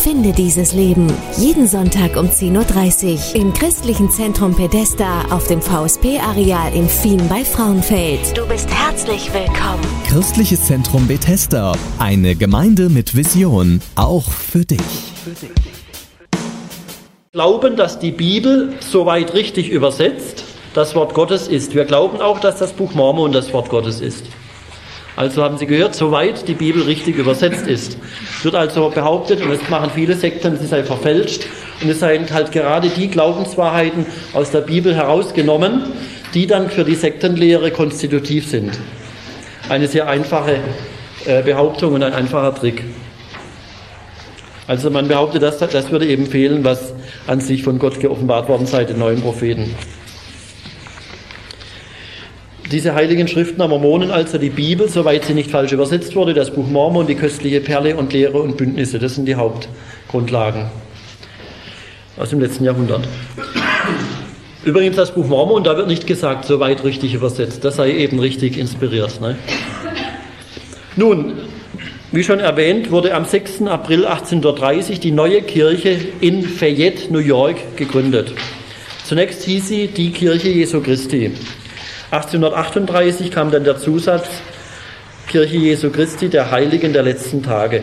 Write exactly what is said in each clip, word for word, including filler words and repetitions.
Finde dieses Leben. Jeden Sonntag um zehn Uhr dreißig im Christlichen Zentrum Bethesda auf dem V S P-Areal in Fien bei Frauenfeld. Du bist herzlich willkommen. Christliches Zentrum Bethesda. Eine Gemeinde mit Vision. Auch für dich. Glauben, dass die Bibel soweit richtig übersetzt das Wort Gottes ist. Wir glauben auch, dass das Buch Mormon das Wort Gottes ist. Also haben Sie gehört, soweit die Bibel richtig übersetzt ist. Es wird also behauptet, und das machen viele Sekten, sie sei verfälscht, und es seien halt gerade die Glaubenswahrheiten aus der Bibel herausgenommen, die dann für die Sektenlehre konstitutiv sind. Eine sehr einfache äh, Behauptung und ein einfacher Trick. Also man behauptet, dass das würde eben fehlen, was an sich von Gott geoffenbart worden sei, den neuen Propheten. Diese heiligen Schriften der Mormonen, also die Bibel, soweit sie nicht falsch übersetzt wurde, das Buch Mormon, die köstliche Perle und Lehre und Bündnisse, das sind die Hauptgrundlagen aus dem letzten Jahrhundert. Übrigens das Buch Mormon, da wird nicht gesagt, soweit richtig übersetzt, das sei eben richtig inspiriert. Ne? Nun, wie schon erwähnt, wurde am sechsten April achtzehnhundertdreißig die neue Kirche in Fayette, New York, gegründet. Zunächst hieß sie die Kirche Jesu Christi. achtzehnhundertachtunddreißig kam dann der Zusatz Kirche Jesu Christi, der Heiligen der letzten Tage.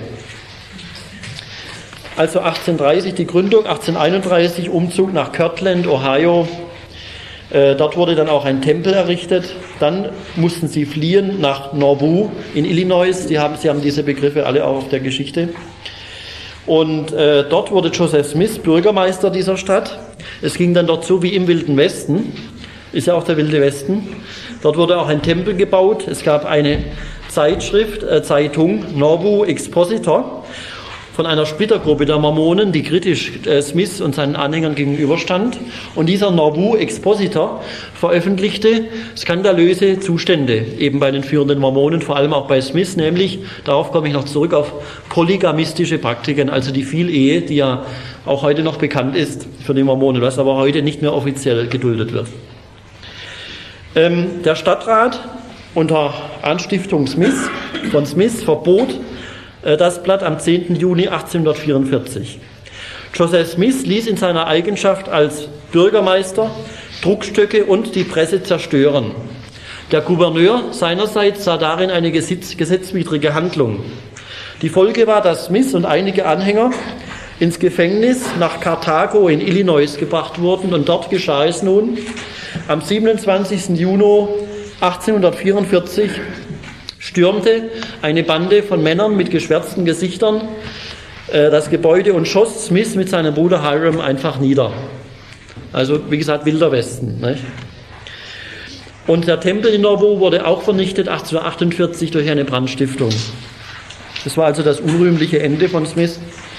Also achtzehnhundertdreißig die Gründung, achtzehnhunderteinunddreißig Umzug nach Kirtland, Ohio. Äh, dort wurde dann auch ein Tempel errichtet. Dann mussten sie fliehen nach Nauvoo in Illinois. Die haben, sie haben diese Begriffe alle auch auf der Geschichte. Und äh, dort wurde Joseph Smith Bürgermeister dieser Stadt. Es ging dann dort so wie im Wilden Westen. Ist ja auch der Wilde Westen. Dort wurde auch ein Tempel gebaut. Es gab eine Zeitschrift, äh, Zeitung, Nauvoo Expositor, von einer Splittergruppe der Mormonen, die kritisch äh, Smith und seinen Anhängern gegenüberstand. Und dieser Nauvoo Expositor veröffentlichte skandalöse Zustände, eben bei den führenden Mormonen, vor allem auch bei Smith, nämlich, darauf komme ich noch zurück, auf polygamistische Praktiken, also die Vielehe, die ja auch heute noch bekannt ist für die Mormonen, was aber heute nicht mehr offiziell geduldet wird. Ähm, der Stadtrat unter Anstiftung Smith, von Smith verbot äh, das Blatt am zehnten Juni achtzehnhundertvierundvierzig. Joseph Smith ließ in seiner Eigenschaft als Bürgermeister Druckstöcke und die Presse zerstören. Der Gouverneur seinerseits sah darin eine gesetz- gesetzwidrige Handlung. Die Folge war, dass Smith und einige Anhänger ins Gefängnis nach Karthago in Illinois gebracht wurden, und dort geschah es nun. Am siebenundzwanzigsten Juni achtzehnhundertvierundvierzig stürmte eine Bande von Männern mit geschwärzten Gesichtern äh, das Gebäude und schoss Smith mit seinem Bruder Hiram einfach nieder. Also wie gesagt, Wilder Westen. Nicht? Und der Tempel in Nauvoo wurde auch vernichtet achtzehnhundertachtundvierzig durch eine Brandstiftung. Das war also das unrühmliche Ende von Smith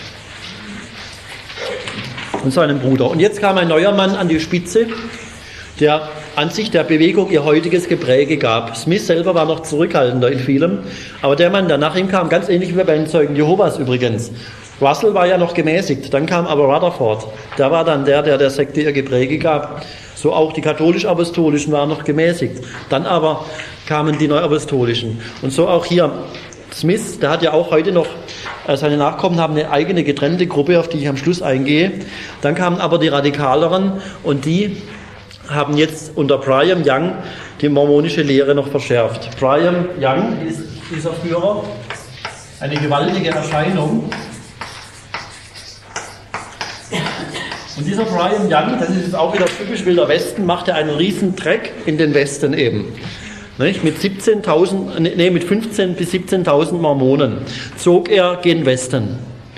und seinem Bruder. Und jetzt kam ein neuer Mann an die Spitze, der an sich der Bewegung ihr heutiges Gepräge gab. Smith selber war noch zurückhaltender in vielem, aber der Mann, der nach ihm kam, ganz ähnlich wie bei den Zeugen Jehovas übrigens. Russell war ja noch gemäßigt, dann kam aber Rutherford. Der war dann der, der der Sekte ihr Gepräge gab. So auch die katholisch-apostolischen waren noch gemäßigt. Dann aber kamen die neuapostolischen. Und so auch hier Smith, der hat ja auch heute noch, seine Nachkommen haben eine eigene getrennte Gruppe, auf die ich am Schluss eingehe. Dann kamen aber die Radikaleren, und die haben jetzt unter Brigham Young die mormonische Lehre noch verschärft. Brigham Young ist dieser Führer, eine gewaltige Erscheinung. Und dieser Brigham Young, das ist jetzt auch wieder typisch Wilder Westen, machte einen riesen Treck in den Westen eben. Nicht? Mit siebzehntausend, nee, mit fünfzehntausend bis siebzehntausend Mormonen zog er gen Westen.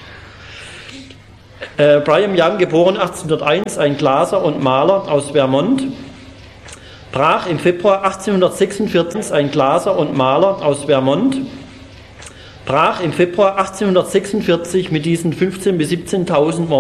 Äh, Brigham Young, geboren achtzehnhunderteins, ein Glaser und Maler aus Vermont, brach im Februar achtzehnhundertsechsundvierzig, ein Glaser und Maler aus Vermont, brach im Februar achtzehnhundertsechsundvierzig mit diesen fünfzehntausend bis siebzehntausend